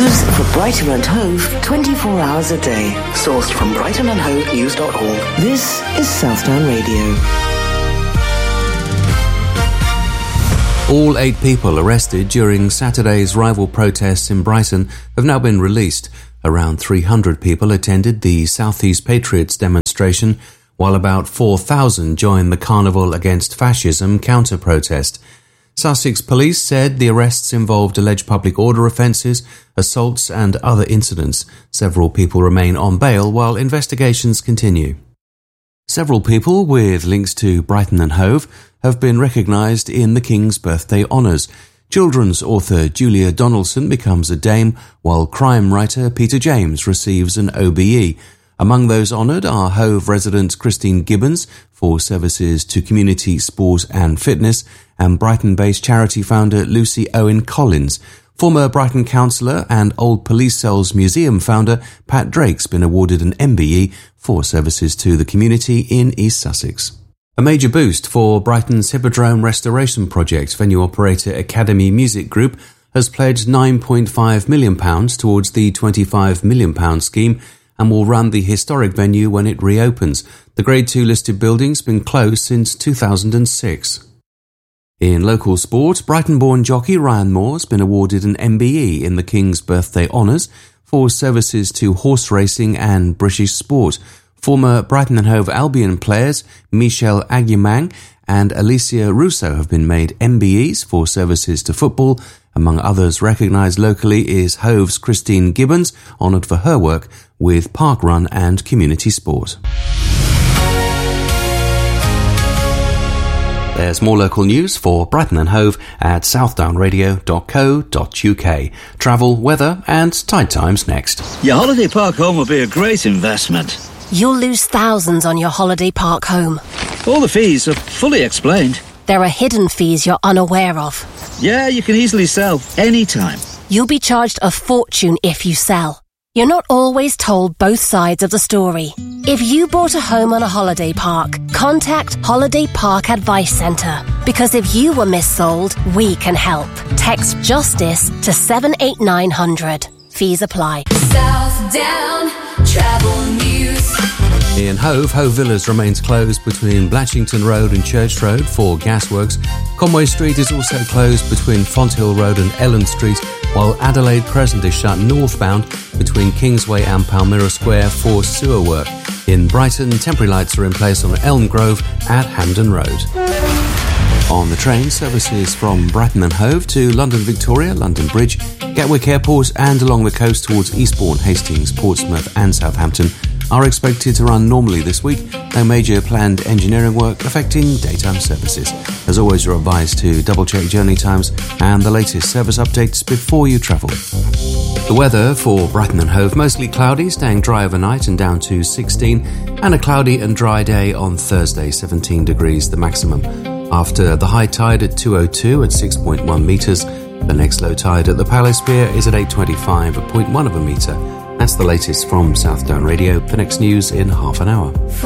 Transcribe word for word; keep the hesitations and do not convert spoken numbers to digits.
News for Brighton and Hove twenty-four hours a day. Sourced from brighton and hove news dot org. This is Southdown Radio. All eight people arrested during Saturday's rival protests in Brighton have now been released. Around three hundred people attended the South East Patriots demonstration, while about four thousand joined the Carnival Against Fascism counter-protest. Sussex Police said the arrests involved alleged public order offences, assaults and other incidents. Several people remain on bail while investigations continue. Several people with links to Brighton and Hove have been recognised in the King's Birthday Honours. Children's author Julia Donaldson becomes a dame, while crime writer Peter James receives an O B E. Among those honoured are Hove resident Christine Gibbons for services to community, sport and fitness, and Brighton-based charity founder Lucy Owen Collins. Former Brighton councillor and Old Police Cells Museum founder Pat Drake's been awarded an M B E for services to the community in East Sussex. A major boost for Brighton's Hippodrome restoration project. Venue operator Academy Music Group has pledged nine point five million pounds towards the twenty-five million pounds scheme and will run the historic venue when it reopens. The Grade two listed building's been closed since two thousand six. In local sport, Brighton-born jockey Ryan Moore's been awarded an M B E in the King's Birthday Honours for services to horse racing and British sport. Former Brighton and Hove Albion players Michel Aguimang and Alicia Russo have been made M B Es for services to football. Among others recognised locally is Hove's Christine Gibbons, honoured for her work with park run and community sport. There's more local news for Brighton and Hove at southdown radio dot co dot uk. Travel, weather and tide times next. Your holiday park home will be a great investment. You'll lose thousands on your holiday park home. All the fees are fully explained. There are hidden fees you're unaware of. Yeah, you can easily sell anytime. You'll be charged a fortune if you sell. You're not always told both sides of the story. If you bought a home on a holiday park, contact Holiday Park Advice Centre. Because if you were missold, we can help. Text JUSTICE to seven eight nine hundred. Fees apply. Southdown Travel News. In Hove, Hove Villas remains closed between Blatchington Road and Church Road for gasworks. Conway Street is also closed between Fonthill Road and Ellen Street, while Adelaide Crescent is shut northbound between Kingsway and Palmyra Square for sewer work. In Brighton, temporary lights are in place on Elm Grove at Hampden Road. On the train, services from Brighton and Hove to London Victoria, London Bridge, Gatwick Airport and along the coast towards Eastbourne, Hastings, Portsmouth and Southampton are expected to run normally this week. No major planned engineering work affecting daytime services. As always, you're advised to double-check journey times and the latest service updates before you travel. The weather for Brighton and Hove, mostly cloudy, staying dry overnight and down to sixteen, and a cloudy and dry day on Thursday, seventeen degrees the maximum. After the high tide at two oh two at six point one metres, the next low tide at the Palace Pier is at eight twenty-five at zero point one of a metre. That's the latest from Southdown Radio. The next news in half an hour.